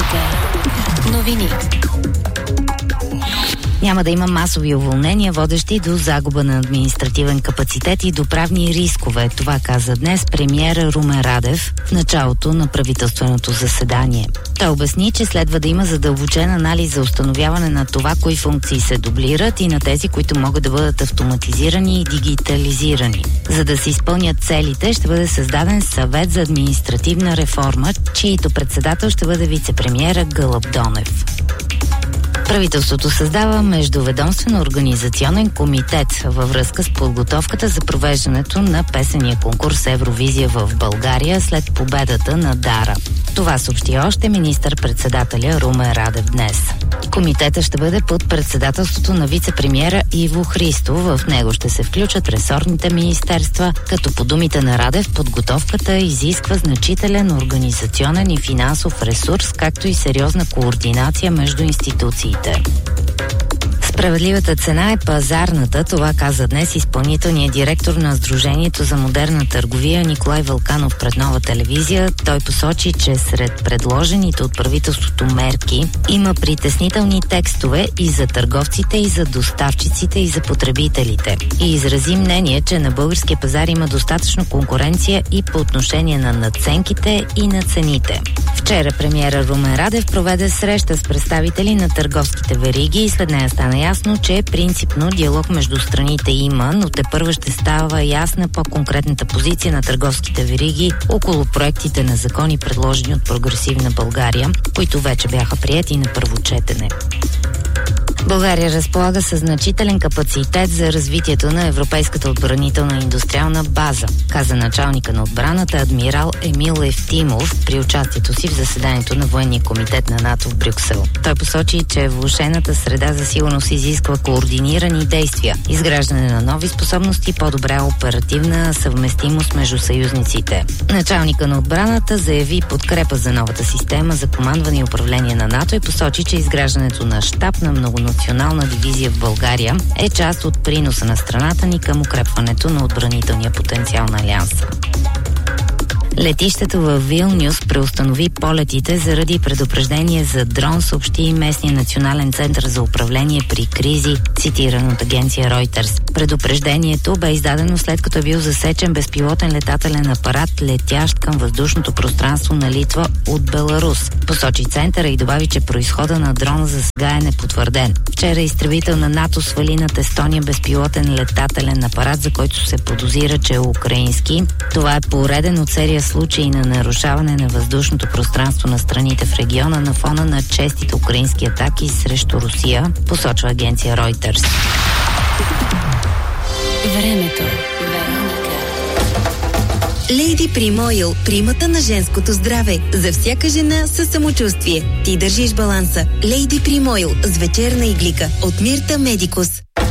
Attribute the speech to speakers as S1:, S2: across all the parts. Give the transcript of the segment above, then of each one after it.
S1: Вероника. Новини.
S2: Няма да има масови уволнения, водещи до загуба на административен капацитет и до правни рискове. Това каза днес премиера Румен Радев в началото на правителственото заседание. Той обясни, че следва да има задълбочен анализ за установяване на това, кои функции се дублират и на тези, които могат да бъдат автоматизирани и дигитализирани. За да се изпълнят целите, ще бъде създаден съвет за административна реформа, чието председател ще бъде вицепремиера Гълъб Донев. Правителството създава междуведомствен организационен комитет във връзка с подготовката за провеждането на песения конкурс Евровизия в България след победата на Дара. Това съобщи още министър-председателя Румен Радев днес. Комитета ще бъде под председателството на вице-премиера Иво Христов. В него ще се включат ресорните министерства, като по думите на Радев подготовката изисква значителен организационен и финансов ресурс, както и сериозна координация между институциите. Справедливата цена е пазарната, това каза днес изпълнителният директор на Сдружението за модерна търговия Николай Вълканов пред Нова телевизия. Той посочи, че сред предложените от правителството мерки има притеснителни текстове и за търговците, и за доставчиците, и за потребителите. И изрази мнение, че на българския пазар има достатъчно конкуренция и по отношение на надценките и на цените. Вчера премиера Румен Радев проведе среща с представители на търговските вериги и след нея стана ясно, че принципно диалог между страните има, но тепърва ще става ясна по-конкретната позиция на търговските вериги около проектите на закони, предложени от Прогресивна България, които вече бяха приети на първо четене. България разполага със значителен капацитет за развитието на европейската отбранителна индустриална база, каза началника на отбраната адмирал Емил Евтимов при участието си в заседанието на Военния комитет на НАТО в Брюксел. Той посочи, че влошената среда за сигурност изисква координирани действия, изграждане на нови способности и по-добра оперативна съвместимост между съюзниците. Началника на отбраната заяви подкрепа за новата система за командване и управление на НАТО и посочи, че изграждането на щаб на многонационална дивизия в България е част от приноса на страната ни към укрепването на отбранителния потенциал на Алианса. Летището във Вилнюс преустанови полетите заради предупреждение за дрон, съобщи местния национален център за управление при кризи, цитиран от агенция Reuters. Предупреждението бе издадено след като е бил засечен безпилотен летателен апарат, летящ към въздушното пространство на Литва от Беларус. Посочи центъра и добави, че произхода на дрона за сега е непотвърден. Вчера изтребител на НАТО свали над Естония безпилотен летателен апарат, за който се подозира, че е украински. Това е пореден от серия случаи на нарушаване на въздушното пространство на страните в региона на фона на честите украински атаки срещу Русия, посочва агенция Reuters.
S1: Времето.
S3: Лейди Прим Ойл, примата на женското здраве. За всяка жена със самочувствие. Ти държиш баланса. Лейди Прим Ойл с вечерна иглика от Мирта Медикус.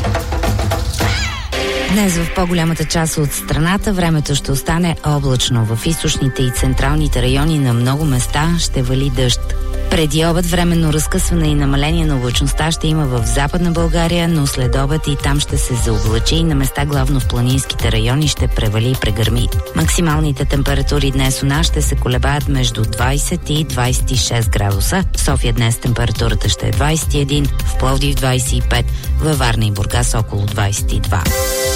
S2: Днес в по-голямата част от страната времето ще остане облачно. В източните и централните райони на много места ще вали дъжд. Преди обед временно разкъсване и намаление на облачността ще има в Западна България, но след обед и там ще се заоблачи и на места главно в планинските райони ще превали и прегърми. Максималните температури днес у нас ще се колебаят между 20 и 26 градуса. В София днес температурата ще е 21, в Пловдив 25, във Варна и Бургас около 22.